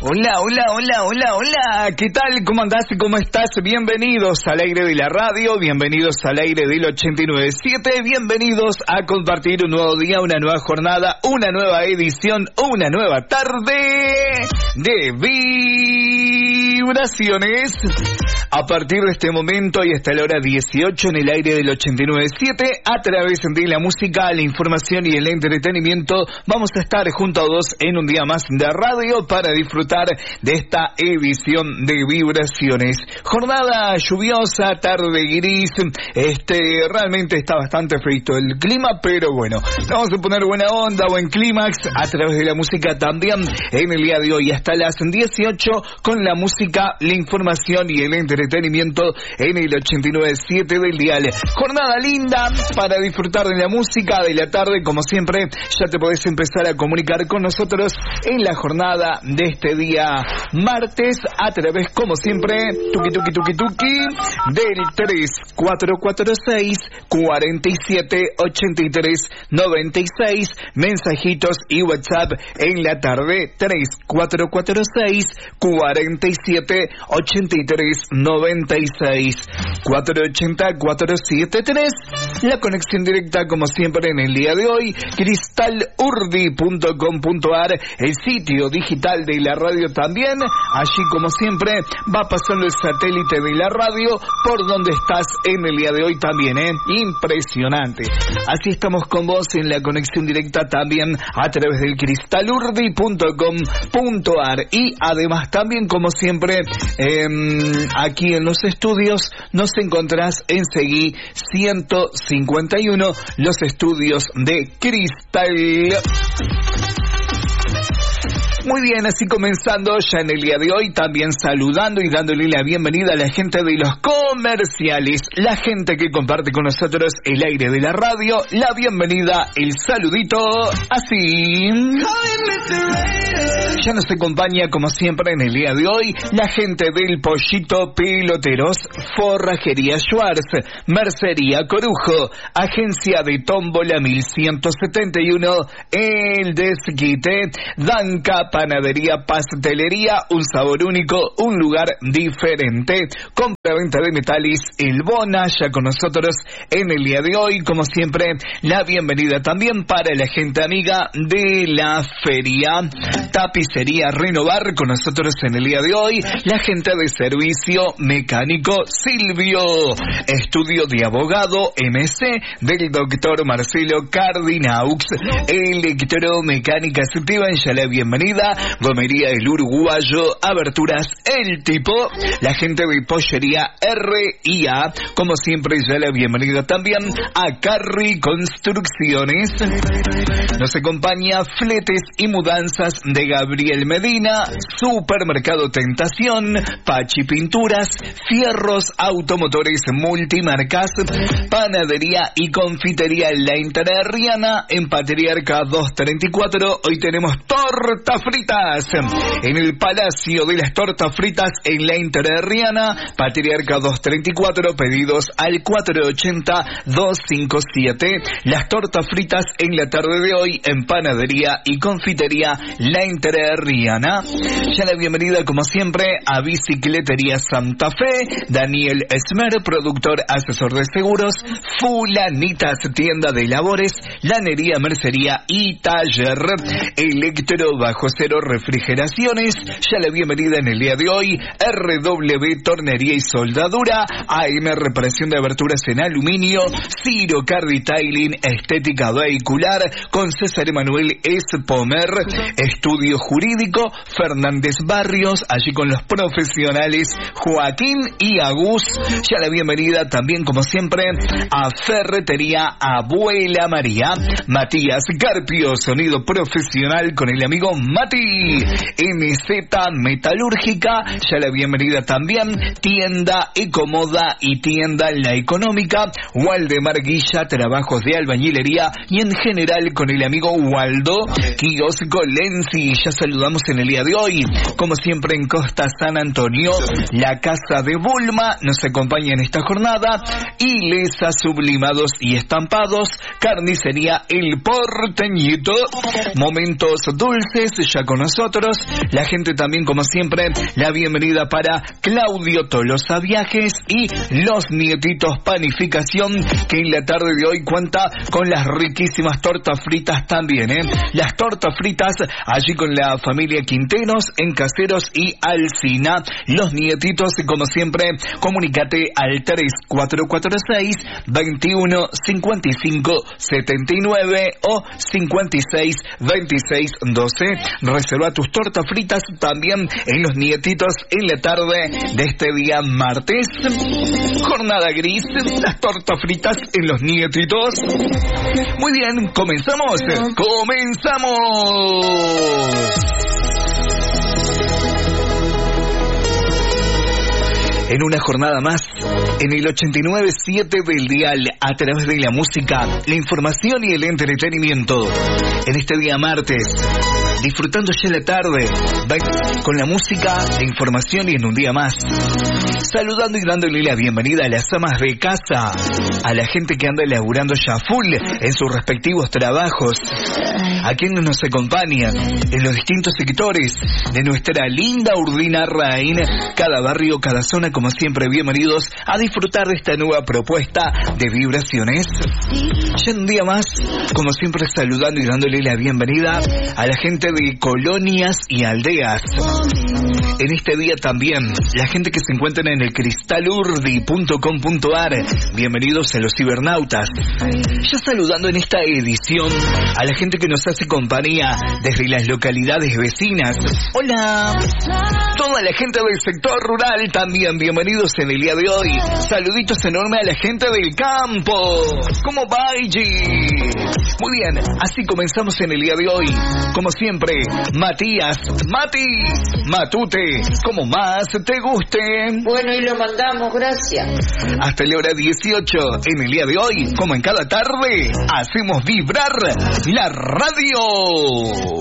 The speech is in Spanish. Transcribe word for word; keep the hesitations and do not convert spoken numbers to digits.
Hola, hola, hola, hola, hola, ¿qué tal? ¿Cómo andás y cómo estás? Bienvenidos al aire de la radio, bienvenidos al aire del ochenta y nueve punto siete, bienvenidos a compartir un nuevo día, una nueva jornada, una nueva edición, una nueva tarde de vibraciones. A partir de este momento y hasta la hora dieciocho en el aire del ochenta y nueve punto siete, a través de la música, la información y el entretenimiento, vamos a estar juntos en un día más de radio para disfrutar de esta edición de vibraciones. Jornada lluviosa, tarde gris, este, realmente está bastante frito el clima, pero bueno, vamos a poner buena onda, buen clímax a través de la música también en el día de hoy hasta las dieciocho con la música, la información y el entretenimiento en el ochenta y nueve punto siete del dial. Jornada linda para disfrutar de la música de la tarde, como siempre, ya te podés empezar a comunicar con nosotros en la jornada de este día martes, a través, como siempre, tuki tuki tuki tuki, del tres cuatro cuatro seis, cuatro siete, ocho tres, nueve seis, mensajitos y WhatsApp en la tarde, tres cuatro cuatro seis, cuatro siete, ocho tres, nueve seis, cuatro ocho cero, cuatro siete tres, la conexión directa como siempre en el día de hoy, cristal urdi punto com punto a r, el sitio digital de la radio también, allí como siempre va pasando el satélite de la radio por donde estás en el día de hoy también, ¿eh? Impresionante. Así estamos con vos en la conexión directa también a través del cristal urdi punto com punto a r y además también como siempre eh, aquí en los estudios nos encontrás en Seguí ciento cincuenta y uno, los estudios de Cristal. Muy bien, así comenzando ya en el día de hoy, también saludando y dándole la bienvenida a la gente de los comerciales, la gente que comparte con nosotros el aire de la radio, la bienvenida, el saludito, así. Ya nos acompaña como siempre en el día de hoy la gente del Pollito Peloteros, Forrajería Schwartz, Mercería Corujo, Agencia de Tómbola mil ciento setenta y uno, El Desquite, Danca Panadería Pastelería, un sabor único, un lugar diferente. Compra-venta de metales, El Bona, ya con nosotros en el día de hoy. Como siempre, la bienvenida también para la gente amiga de la feria. Tapicería Renovar, con nosotros en el día de hoy. La gente de Servicio Mecánico Silvio. Estudio de Abogado M C del doctor Marcelo Cardinaux. Electromecánica Steven, ya la bienvenida. Gomería El Uruguayo, Aberturas El Tipo, la gente de Pollería R I A, como siempre ya la bienvenida también a Carri Construcciones. Nos acompaña Fletes y Mudanzas de Gabriel Medina, Supermercado Tentación, Pachi Pinturas, Fierros Automotores Multimarcas, Panadería y Confitería La Interarriana, en Patriarca doscientos treinta y cuatro. Hoy tenemos torta fritas en el Palacio de las Tortas Fritas en La Interarriana, Patriarca doscientos treinta y cuatro, pedidos al cuatro ochenta, doscientos cincuenta y siete. Las tortas fritas en la tarde de hoy en Panadería y Confitería La Interarriana. Ya la bienvenida como siempre a Bicicletería Santa Fe, Daniel Esmer, productor, asesor de seguros, Fulanitas, tienda de labores, lanería, mercería y taller, Electro Bajo Cero Refrigeraciones, ya la bienvenida en el día de hoy, R W Tornería y Soldadura, A M Reparación de Aberturas en Aluminio, Ciro Cardi Tailing, Estética Vehicular, con César Emanuel Espomer, Estudio Jurídico, Fernández Barrios, allí con los profesionales Joaquín y Agus, ya la bienvenida también como siempre a Ferretería Abuela María, Matías Carpio, sonido profesional con el amigo Mati, M Z Metalúrgica, ya la bienvenida también, Tienda Ecomoda y Tienda La Económica, Waldemar Guilla, trabajos de albañilería y en general con el amigo Waldo, Kiosco Lenzi, ya saludamos en el día de hoy, como siempre en Costa San Antonio, la Casa de Bulma nos acompaña en esta jornada, Ilesa Sublimados y Estampados, Carnicería El Porteñito, Momentos Dulces ya con nosotros, la gente también como siempre, la bienvenida para Claudio Tolosa Viajes y Los Nietitos Panificación, que en la tarde de hoy cuenta con las riquísimas tortas fritas también, ¿eh? Las tortas fritas allí con la familia Quinteros en Caseros y Alsina. Los Nietitos, como siempre, comunícate al tres cuatro cuatro seis, dos uno cinco cinco siete nueve o cinco seis dos seis uno dos. Reserva tus tortas fritas también en Los Nietitos en la tarde de este día martes. Jornada gris, las tortas fritas en Los Nietitos. Muy bien, comenzamos. ¡Comenzamos! En una jornada más, en el ochenta y nueve punto siete del dial, a través de la música, la información y el entretenimiento. En este día martes, disfrutando ya la tarde, con la música, la información y en un día más. Saludando y dándole la bienvenida a las amas de casa, a la gente que anda laburando ya full en sus respectivos trabajos, a quienes nos acompañan en los distintos sectores de nuestra linda Urdina Rain, cada barrio, cada zona, como siempre, bienvenidos a disfrutar de esta nueva propuesta de vibraciones. Ya un día más, como siempre, saludando y dándole la bienvenida a la gente de colonias y aldeas. En este día también, la gente que se encuentra en el cristal urdi punto com punto ar, bienvenidos a los cibernautas. Ya saludando en esta edición a la gente que nos hace compañía desde las localidades vecinas. Hola, toda la gente del sector rural también, bienvenidos en el día de hoy. Saluditos enormes a la gente del campo. ¿Cómo va, Igi? Muy bien, así comenzamos en el día de hoy. Como siempre, Matías, Mati, Matute, como más te guste. Bueno, y lo mandamos, gracias. Hasta la hora dieciocho, en el día de hoy, como en cada tarde, hacemos vibrar la radio.